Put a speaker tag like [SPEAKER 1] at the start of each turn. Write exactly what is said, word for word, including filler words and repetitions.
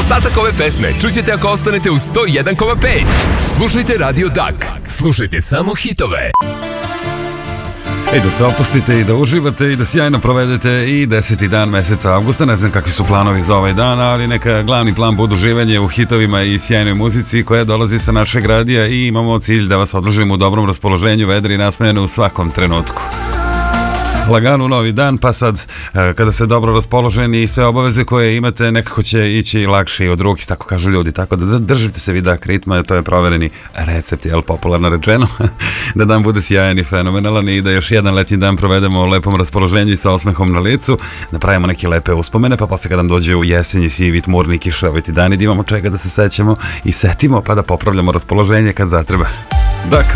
[SPEAKER 1] Ostatak ove pesme čućete ako ostanete u sto jedan zarez pet. Slušajte Radio Dak. Slušajte samo hitove.
[SPEAKER 2] Ej, da se opustite i da uživate i da sjajno provedete i deseti dan meseca avgusta. Ne znam kakvi su planovi za ovaj dan, ali neka glavni plan budu uživanje u hitovima i sjajnoj muzici koja dolazi sa našeg radija i imamo cilj da vas odložimo u dobrom raspoloženju, vedri i nasmejani u svakom trenutku. Lagano novi dan, pa sad kada ste dobro raspoloženi i sve obaveze koje imate nekako će ići lakše i od ruki, tako kažu ljudi, tako da držite se vidak ritma, to je provereni recept, jel, popularno rečeno, da dan bude sjajan i fenomenalan i da još jedan letnji dan provedemo u lepom raspoloženju i sa osmehom na licu, da pravimo neke lepe uspomene, pa posle kad nam dođe u jesenji sivi, tmurni, kišoviti dani, da imamo čega da se sećamo i setimo, pa da popravljamo raspoloženje kad zatreba. Dak,